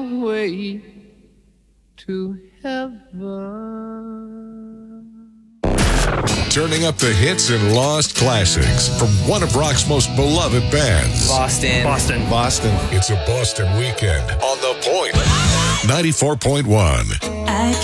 way to heaven. Turning up the hits and lost classics from one of rock's most beloved bands. Boston. It's a Boston weekend on The Point. 94.1. I